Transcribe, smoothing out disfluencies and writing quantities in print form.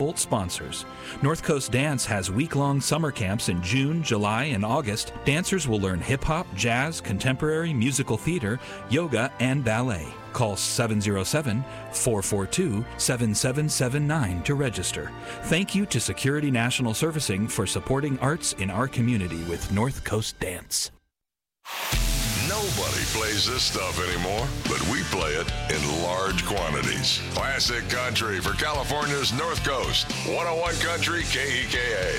Volt sponsors. North Coast Dance has week-long summer camps in June, July, and August. Dancers will learn hip-hop, jazz, contemporary, musical theater, yoga, and ballet. Call 707-442-7779 to register. Thank you to Security National Servicing for supporting arts in our community with North Coast Dance. Nobody plays this stuff anymore, but we play it in large quantities. Classic country for California's North Coast. 101 Country KEKA.